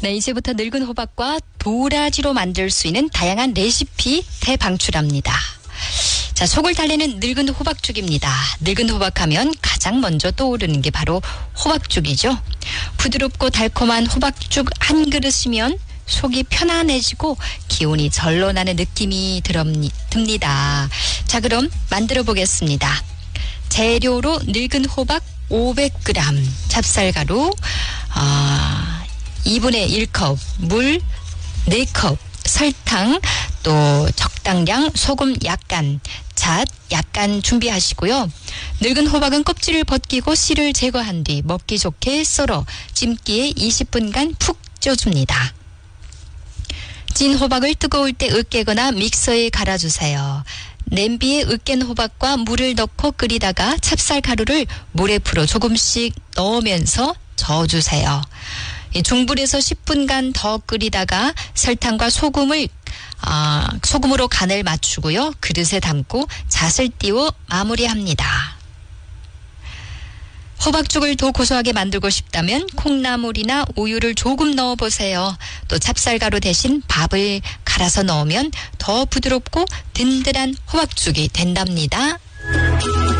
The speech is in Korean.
네, 이제부터 늙은 호박과 도라지로 만들 수 있는 다양한 레시피 대방출합니다. 자, 속을 달래는 늙은 호박죽입니다. 늙은 호박하면 가장 먼저 떠오르는 게 바로 호박죽이죠. 부드럽고 달콤한 호박죽 한 그릇이면 속이 편안해지고 기운이 절로 나는 느낌이 듭니다. 자, 그럼 만들어 보겠습니다. 재료로 늙은 호박 500g, 찹쌀가루 2분의 1컵, 물 4컵, 설탕, 또 적당량 소금 약간, 잣 약간 준비하시고요. 늙은 호박은 껍질을 벗기고 씨를 제거한 뒤 먹기 좋게 썰어 찜기에 20분간 푹 쪄줍니다. 찐 호박을 뜨거울 때 으깨거나 믹서에 갈아주세요. 냄비에 으깬 호박과 물을 넣고 끓이다가 찹쌀가루를 물에 풀어 조금씩 넣으면서 저어주세요. 중불에서 10분간 더 끓이다가 설탕과 소금으로 간을 맞추고요. 그릇에 담고 잣을 띄워 마무리합니다. 호박죽을 더 고소하게 만들고 싶다면 콩나물이나 우유를 조금 넣어보세요. 또 찹쌀가루 대신 밥을 갈아서 넣으면 더 부드럽고 든든한 호박죽이 된답니다.